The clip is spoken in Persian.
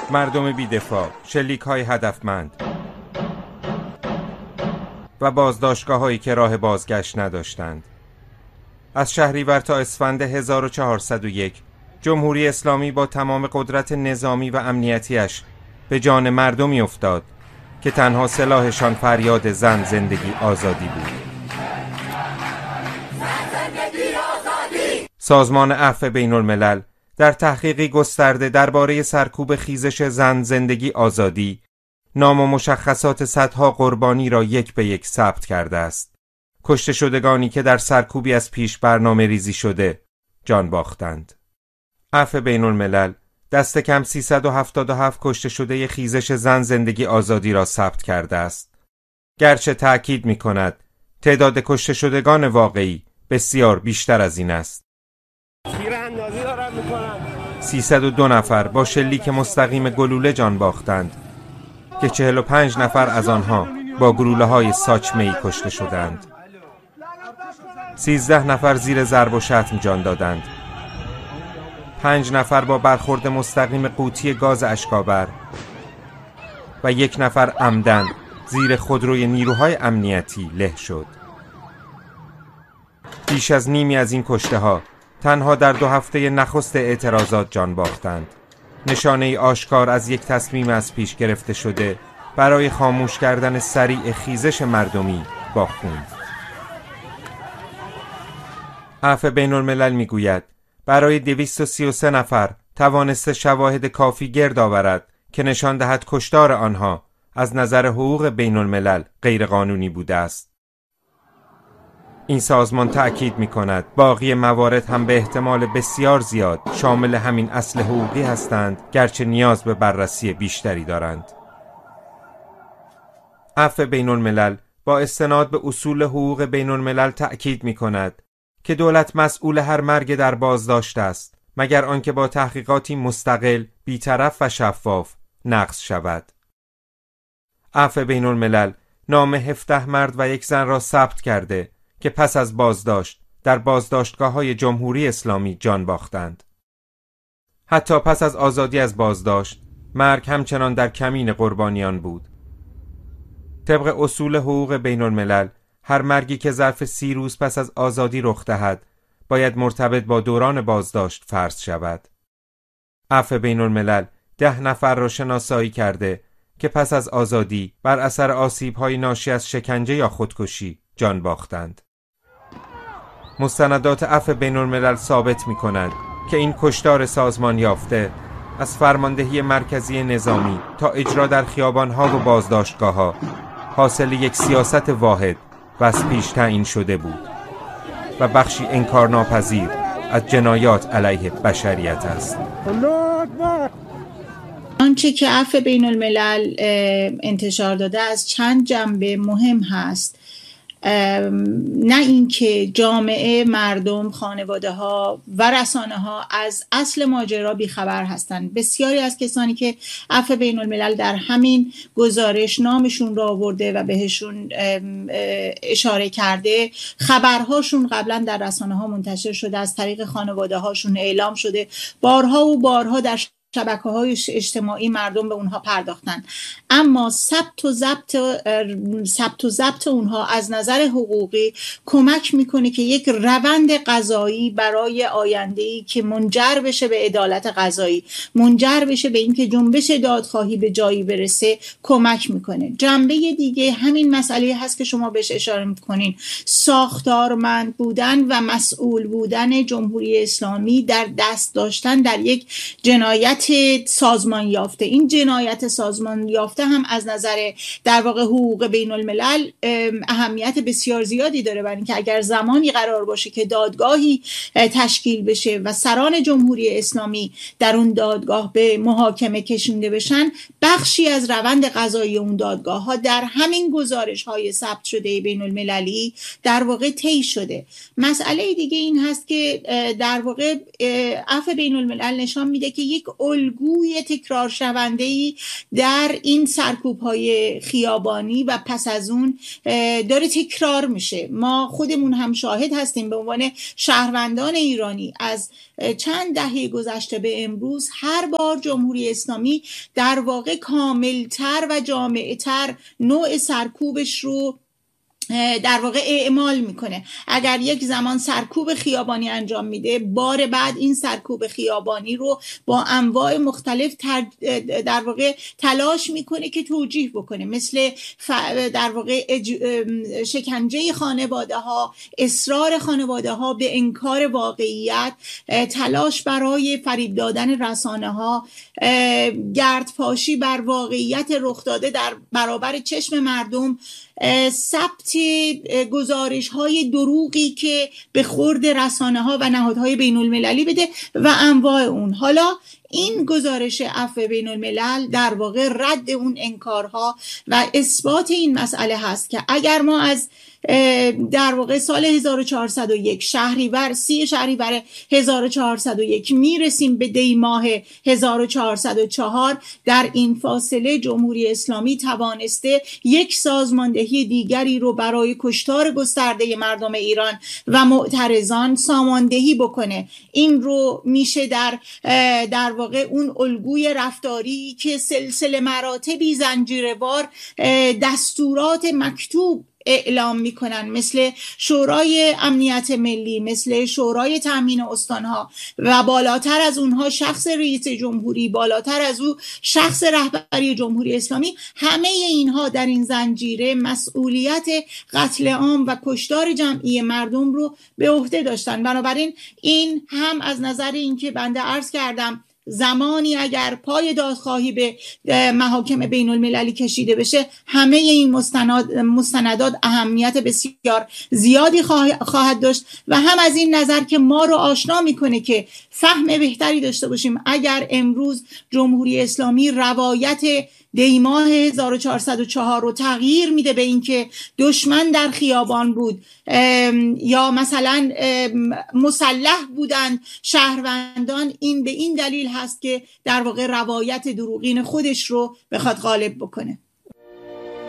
مردم بی‌دفاع، شلیک‌های هدفمند و بازداشتگاه‌هایی که راه بازگشت نداشتند. از شهریور تا اسفند 1401 جمهوری اسلامی با تمام قدرت نظامی و امنیتیش به جان مردمی افتاد که تنها سلاحشان فریاد زن زندگی آزادی بود. سازمان عفو بین الملل در تحقیقی گسترده درباره سرکوب خیزش زن زندگی آزادی نام و مشخصات صدها قربانی را یک به یک ثبت کرده است. کشته شدگانی که در سرکوبی از پیش برنامه ریزی شده جان باختند. عفو بین الملل دست کم 377 کشته شده خیزش زن زندگی آزادی را ثبت کرده است. گرچه تأکید می کند تعداد کشته شدگان واقعی بسیار بیشتر از این است. 302 نفر با شلیک مستقیم گلوله جان باختند که 45 نفر از آنها با گلوله‌های ساچمه‌ای کشته شدند. 13 نفر زیر ضرب و شتم جان دادند. 5 نفر با برخورد مستقیم قوطی گاز اشکاور و 1 نفر عمدن زیر خودروی نیروهای امنیتی له شد. بیش از نیمی از این کشته‌ها تنها در 2 هفته نخست اعتراضات جان باختند. نشانه آشکار از یک تصمیم از پیش گرفته شده برای خاموش کردن سریع خیزش مردمی با خون. عفو بین الملل میگوید برای 233 نفر توانسته شواهد کافی گرد آورد که نشان دهد کشتار آنها از نظر حقوق بین الملل غیر قانونی بوده است. این سازمان تأکید می کند باقی موارد هم به احتمال بسیار زیاد شامل همین اصل حقوقی هستند، گرچه نیاز به بررسی بیشتری دارند. عفو بین الملل با استناد به اصول حقوق بین الملل تأکید می کند که دولت مسئول هر مرگ در بازداشت است مگر آنکه با تحقیقاتی مستقل، بی‌طرف و شفاف نقض شود. عفو بین الملل نام 17 مرد و 1 زن را ثبت کرده که پس از بازداشت در بازداشتگاه‌های جمهوری اسلامی جان باختند. حتی پس از آزادی از بازداشت، مرگ همچنان در کمین قربانیان بود. طبق اصول حقوق بین الملل، هر مرگی که ظرف 30 روز پس از آزادی رخ دهد، باید مرتبط با دوران بازداشت فرض شود. عفو بین الملل 10 نفر را شناسایی کرده که پس از آزادی بر اثر آسیب‌های ناشی از شکنجه یا خودکشی جان باختند. مستندات عفو بین الملل ثابت می کند که این کشتار سازمان یافته از فرماندهی مرکزی نظامی تا اجرا در خیابان‌ها و بازداشتگاه‌ها حاصل یک سیاست واحد و از پیش تعیین شده بود و بخشی انکارناپذیر از جنایات علیه بشریت است. آنچه که عفو بین الملل انتشار داده از چند جنبه مهم هست، نه اینکه جامعه، مردم، خانواده ها و رسانه ها از اصل ماجرا بیخبر هستند. بسیاری از کسانی که عفو بین الملل در همین گزارش نامشون را آورده و بهشون اشاره کرده، خبرهاشون قبلا در رسانه ها منتشر شده، از طریق خانواده هاشون اعلام شده، بارها و بارها در شبکه‌های اجتماعی مردم به اونها پرداختن، اما ثبت و ضبط اونها از نظر حقوقی کمک میکنه که یک روند قضایی برای آینده‌ای که منجر بشه به عدالت قضایی، منجر بشه به اینکه جنبش دادخواهی به جایی برسه کمک میکنه. جنبه دیگه همین مسئله هست که شما بهش اشاره میکنین، ساختارمند بودن و مسئول بودن جمهوری اسلامی در دست داشتن در یک جنایت سازمان یافته. این جنایت سازمان یافته هم از نظر در واقع حقوق بین الملل اهمیت بسیار زیادی داره، برای اینکه اگر زمانی قرار باشه که دادگاهی تشکیل بشه و سران جمهوری اسلامی در اون دادگاه به محاکمه کشونده بشن، بخشی از روند قضایی اون دادگاه ها در همین گزارش های ثبت شده بین المللی در واقع طی شده. مسئله دیگه این هست که در واقع عفو بین الملل نشان میده که یک الگوی تکرار شونده‌ای در این سرکوب‌های خیابانی و پس از اون داره تکرار میشه. ما خودمون هم شاهد هستیم به عنوان شهروندان ایرانی از چند دهه گذشته به امروز هر بار جمهوری اسلامی در واقع کاملتر و جامع‌تر نوع سرکوبش رو در واقع اعمال میکنه. اگر یک زمان سرکوب خیابانی انجام میده، بار بعد این سرکوب خیابانی رو با انواع مختلف در واقع تلاش میکنه که توجیه بکنه، مثل در واقع شکنجه خانواده ها، اصرار خانواده ها به انکار واقعیت، تلاش برای فریب دادن رسانه ها، گردپاشی بر واقعیت رخ داده در برابر چشم مردم، ثبت گزارش های دروغی که به خورد رسانه ها و نهادهای بین المللی بده و انواع اون. حالا این گزارش عفو بین الملل در واقع رد اون انکارها و اثبات این مسئله هست که اگر ما از در واقع سال 1401 شهریور 30 شهریور 1401 میرسیم به دی ماه 1404، در این فاصله جمهوری اسلامی توانسته یک سازماندهی دیگری رو برای کشتار گسترده مردم ایران و معترضان ساماندهی بکنه. این رو میشه در واقع اون الگوی رفتاری که سلسله مراتبی زنجیروار دستورات مکتوب اعلام میکنن، مثل شورای امنیت ملی، مثل شورای تامین استانها و بالاتر از اونها شخص رئیس جمهوری، بالاتر از او شخص رهبری جمهوری اسلامی، همه اینها در این زنجیره مسئولیت قتل عام و کشتار جمعی مردم رو به عهده داشتن. بنابراین این هم از نظر اینکه بنده عرض کردم زمانی اگر پای دادخواهی به محاکم بین المللی کشیده بشه، همه این مستندات اهمیت بسیار زیادی خواهد داشت و هم از این نظر که ما رو آشنا میکنه که فهم بهتری داشته باشیم اگر امروز جمهوری اسلامی روایت دی ماه 1404 رو تغییر میده به اینکه دشمن در خیابان بود یا مثلا مسلح بودن شهروندان، این به این دلیل هست که در واقع روایت دروغین خودش رو بخواد غالب بکنه.